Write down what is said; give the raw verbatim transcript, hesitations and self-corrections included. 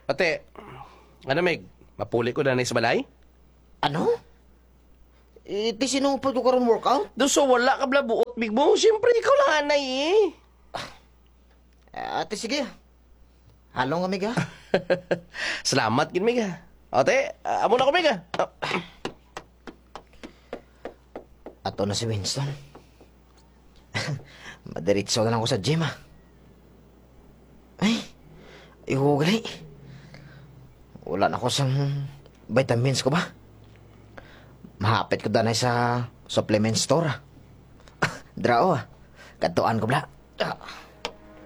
Ate, ano Meg? Mapuli ko na na sa balay? Ano? Iti sinupad ko karon workout? Doon so wala ka bla buot, Big Mo. Siyempre, ikaw lang anay eh. Eh, ate, sige. Halong kami ka. Salamat, gin Meg ha. Ate, uh, amo na ko Meg ha. Ah, Ato na si Winston. Madiritso na lang ako sa gym, ah. Ay, ayoko gali. Wala na ako sang vitamins ko ba? Mahapit ko danay sa supplement store, ah. Drao, ah. Katuan ko bla. Ah.